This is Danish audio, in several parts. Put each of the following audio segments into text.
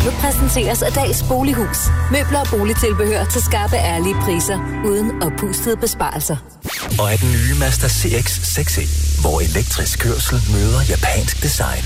Programmet præsenteres af Dags Bolighus. Møbler og boligtilbehør til skarpe, ærlige priser, uden oppustede besparelser. Og af den nye Mazda CX-6e, hvor elektrisk kørsel møder japansk design.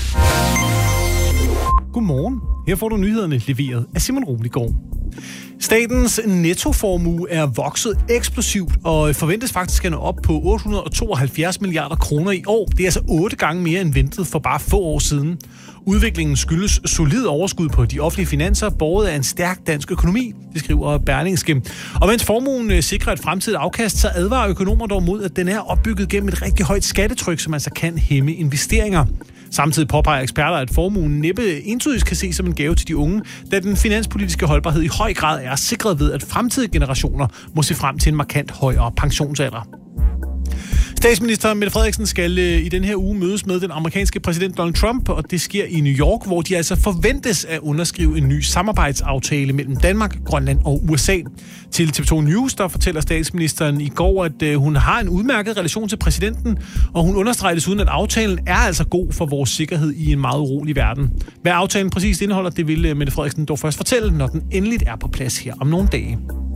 Godmorgen. Her får du nyhederne leveret af Simon Roligård. Statens nettoformue er vokset eksplosivt og forventes faktisk at nå op på 872 milliarder kroner i år. Det er altså 8 gange mere end ventet for bare få år siden. Udviklingen skyldes solid overskud på de offentlige finanser, båret af en stærk dansk økonomi, det skriver Berlingske. Og mens formuen sikrer et fremtidigt afkast, så advarer økonomer dog mod, at den er opbygget gennem et rigtig højt skattetryk, som altså kan hæmme investeringer. Samtidig påpeger eksperter, at formuen næppe entydigt kan ses som en gave til de unge, da den finanspolitiske holdbarhed i høj grad er sikret ved, at fremtidige generationer må se frem til en markant højere pensionsalder. Statsminister Mette Frederiksen skal i den her uge mødes med den amerikanske præsident Donald Trump, og det sker i New York, hvor de altså forventes at underskrive en ny samarbejdsaftale mellem Danmark, Grønland og USA. Til TV2 News, der fortæller statsministeren i går, at hun har en udmærket relation til præsidenten, og hun understreger desuden, at aftalen er altså god for vores sikkerhed i en meget urolig verden. Hvad aftalen præcis indeholder, det vil Mette Frederiksen dog først fortælle, når den endeligt er på plads her om nogle dage.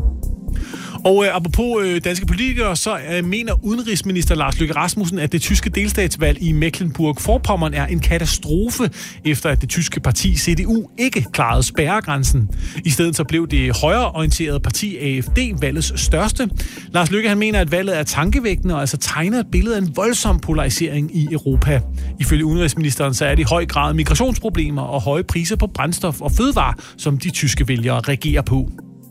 Og apropos danske politikere, så mener udenrigsminister Lars Løkke Rasmussen, at det tyske delstatsvalg i Mecklenburg-Vorpommern er en katastrofe, efter at det tyske parti CDU ikke klarede spærregrænsen. I stedet så blev det højreorienterede parti AfD valgets største. Lars Løkke han mener, at valget er tankevækkende og altså tegner et billede af en voldsom polarisering i Europa. Ifølge udenrigsministeren så er det i høj grad migrationsproblemer og høje priser på brændstof og fødevarer, som de tyske vælgere reagerer på.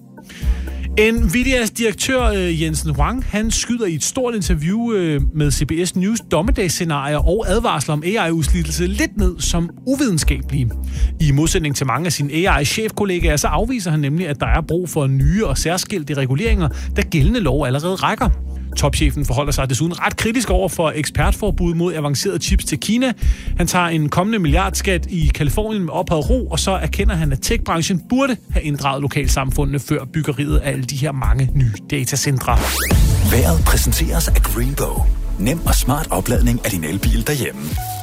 Nvidias direktør Jensen Huang, han skyder i et stort interview med CBS News dommedagsscenarier og advarsler om AI-udslidelse lidt ned som uvidenskabelige. I modsætning til mange af sine AI-chefkollegaer, så afviser han nemlig, at der er brug for nye og særskilte reguleringer, da gældende lov allerede rækker. Topchefen forholder sig desuden ret kritisk over for ekspertforbud mod avancerede chips til Kina. Han tager en kommende milliardskat i Kalifornien med ophøjet ro, og så erkender han, at tech-branchen burde have inddraget lokalsamfundene før byggeriet af alle de her mange nye datacentre. Vejret præsenteres af Greenbow. Nem og smart opladning af din elbil derhjemme.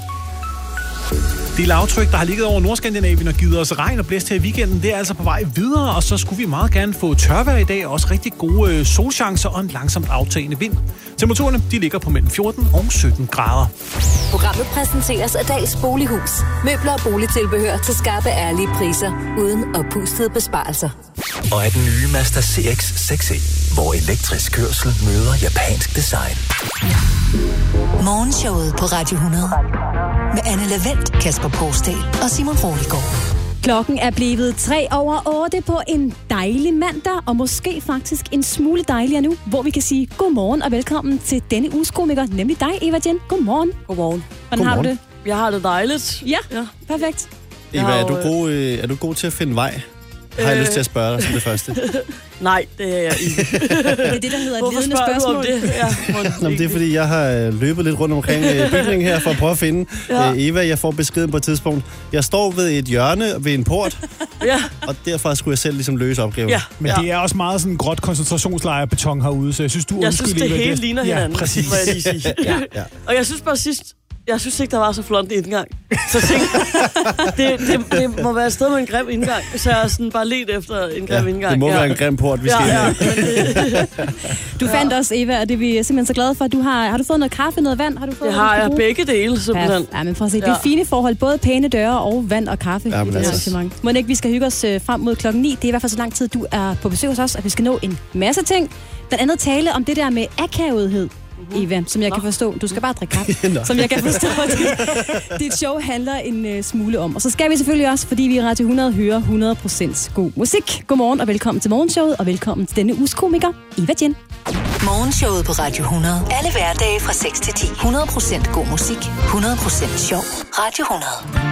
Det lavtryk, der har ligget over Nordskandinavien og givet os regn og blæst her i weekenden, det er altså på vej videre, og så skulle vi meget gerne få tørvejr i dag, og også rigtig gode solchancer og en langsomt aftagende vind. Temperaturerne, de ligger på mellem 14 og 17 grader. Programmet præsenteres af Dags Bolighus. Møbler og boligtilbehør til skarpe, ærlige priser, uden oppustede besparelser. Og af den nye Mazda CX-6e, hvor elektrisk kørsel møder japansk design. Morgenshowet på Radio 100. Med Anne Lavendt, Kasper Poulsdal og Simon Roligård. Klokken er blevet 7:03 på en dejlig mandag, og måske faktisk en smule dejligere nu, hvor vi kan sige godmorgen og velkommen til denne uges komiker, nemlig dig, Eva Jen. Godmorgen. Godmorgen. Hvordan har du det? Jeg har det dejligt. Ja. Perfekt. Eva, er du god til at finde vej? Har jeg lyst til at spørge dig som det første? Nej, det er jeg ikke. Det er det, der hedder et ledende spørgsmål. Hvorfor spørger du om det? Nå, det er fordi, jeg har løbet lidt rundt omkring bygningen her for at prøve at finde Eva. Jeg får beskeden på et tidspunkt. Jeg står ved et hjørne ved en port, og derfra skulle jeg selv ligesom løse opgaven. Ja. Men det er også meget sådan gråt koncentrationslejr beton herude, så jeg synes, Jeg synes, det hele ligner hinanden, præcis. må jeg lige sige. Og jeg synes bare sidst, jeg synes ikke, der var så flot en indgang. Så tænkte det må være et sted med en grim indgang. Så jeg sådan bare let efter en grim indgang. Det må være en grim port, vi skal ind. Du fandt også, Eva, og det er vi simpelthen så glade for. Har du fået noget kaffe, noget vand? Det har jeg begge dele, simpelthen. Ja, men for at se, det er fine forhold. Både pæne døre og vand og kaffe i det arrangement. Må ikke, vi skal hygge os frem mod klokken 9. Det er i hvert fald så lang tid, du er på besøg hos os, at vi skal nå en masse ting. Blandt andet tale om det der med akavethed. Eva, som jeg kan forstå. Du skal bare drikke kaffe. Som jeg kan forstå, dit show handler en smule om. Og så skal vi selvfølgelig også, fordi vi i Radio 100 hører 100% god musik. Godmorgen og velkommen til morgenshowet, og velkommen til denne uges komiker, Eva Jen. Morgenshowet på Radio 100. Alle hverdage fra 6 til 10. 100% god musik. 100% sjov. Radio 100.